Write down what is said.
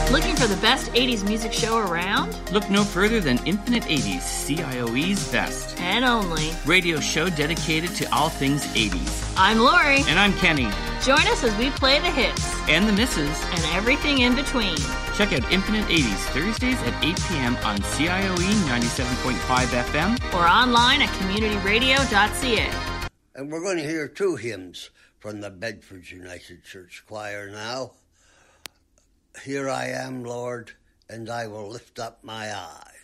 Looking for the best 80s music show around? Look no further than Infinite 80s, CIOE's best. And only. Radio show dedicated to all things 80s. I'm Lori. And I'm Kenny. Join us as we play the hits. And the misses. And everything in between. Check out Infinite 80s Thursdays at 8 p.m. on CIOE 97.5 FM. Or online at communityradio.ca. And we're going to hear two hymns from the Bedford United Church Choir now. Here I am, Lord, and I will lift up my eyes.